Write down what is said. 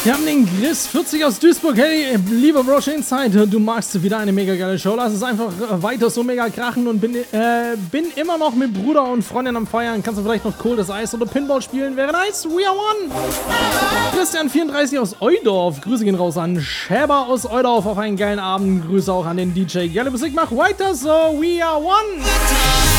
Wir haben den Chris 40 aus Duisburg. Hey, lieber Roche Inside, du magst wieder eine mega geile Show. Lass es einfach weiter so mega krachen und bin immer noch mit Bruder und Freundin am Feiern. Kannst du vielleicht noch Cold as Eis oder Pinball spielen? Wäre nice. We are one. Christian 34 aus Eudorf. Grüße gehen raus an Schäber aus Eudorf auf einen geilen Abend. Grüße auch an den DJ. Geile Musik, mach weiter so. We are one.